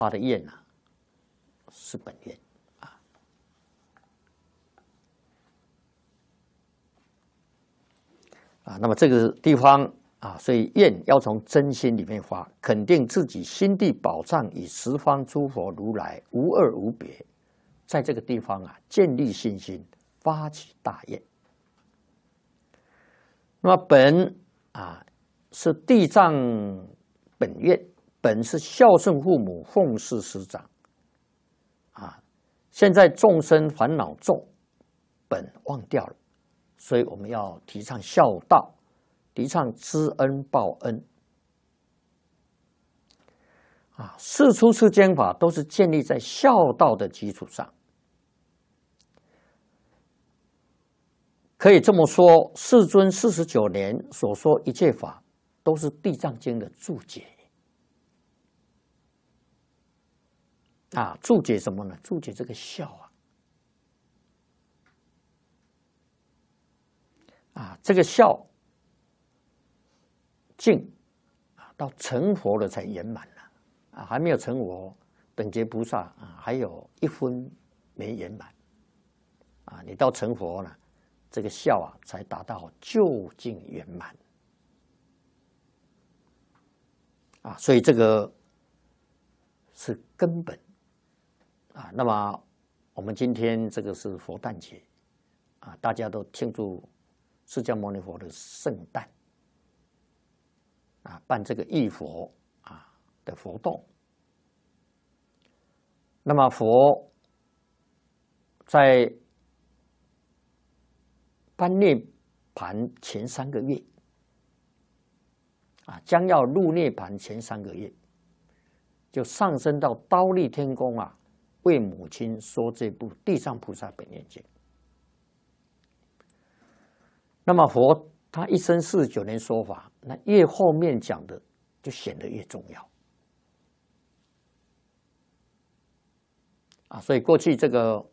发的愿啊，是本愿那么这个地方所以愿要从真心里面发，肯定自己心地宝藏与十方诸佛如来无二无别，在这个地方建立信心，发起大愿。那么本是地藏本愿，本是孝顺父母，奉事师长现在众生烦恼重，本忘掉了，所以我们要提倡孝道，提倡知恩报恩四出世间法都是建立在孝道的基础上。可以这么说，世尊49年所说一切法，都是《地藏经》的注解注解什么呢？注解这个孝这个孝敬到成佛了才圆满了还没有成佛，等觉菩萨还有1分没圆满你到成佛了，这个孝才达到究竟圆满所以这个是根本那么我们今天这个是佛诞节大家都庆祝释迦牟尼佛的圣诞办这个忆佛的活动。那么佛在般涅盘前3个月将要入涅盘前3个月，就上升到忉利天宫为母亲说这部《地藏菩萨本愿经》。那么佛他一生49年说法，那越后面讲的就显得越重要所以过去这个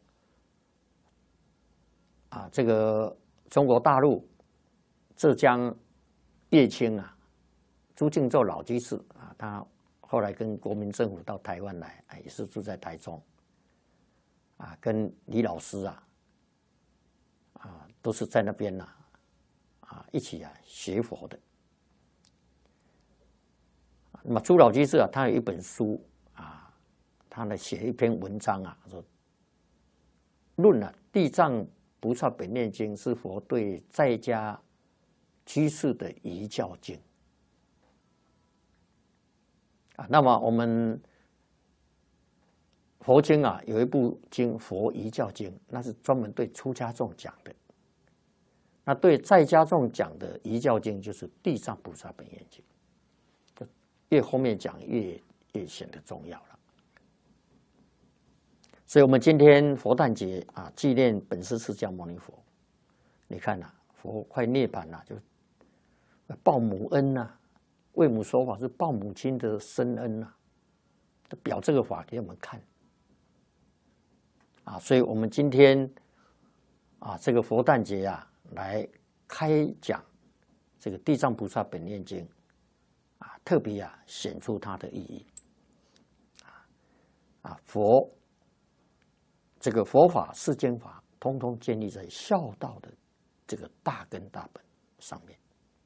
中国大陆浙江乐清朱敬宙老居士他后来跟国民政府到台湾来也是住在台中跟李老师都是在那边一起学佛的。那么朱老居士他有一本书他呢写一篇文章说论地藏菩萨本愿经是佛对在家居士的遗教经那么我们佛经有一部经佛遗教经，那是专门对出家众讲的。那对在家众讲的遗教经就是地藏菩萨本愿经，越后面讲越显得重要了。所以我们今天佛诞节纪念本师释迦牟尼佛，你看佛快涅槃了，就报母恩为母说法是报母亲的深恩表这个法给我们看所以我们今天这个佛诞节来开讲这个地藏菩萨本愿经特别显出它的意义佛这个佛法世间法通通建立在孝道的这个大根大本上面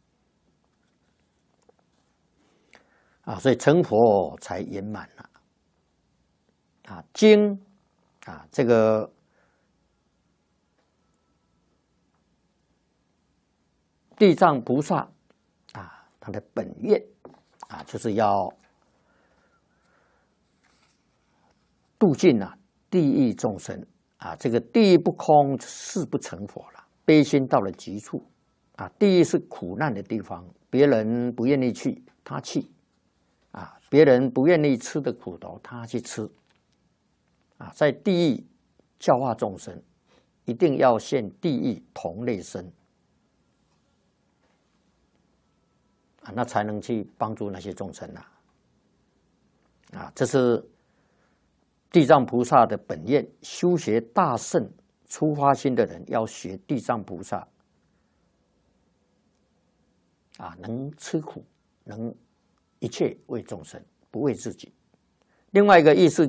所以成佛才圆满了经这个地藏菩萨他的本愿就是要度尽地狱众生这个地狱不空，誓不成佛了。悲心到了极处地狱是苦难的地方，别人不愿意去，他去别人不愿意吃的苦头，他去吃在地狱教化众生，一定要现地狱同类身那才能去帮助那些众生这是地藏菩萨的本愿。修学大乘出发心的人要学地藏菩萨能吃苦，能一切为众生，不为自己。 另外一个意思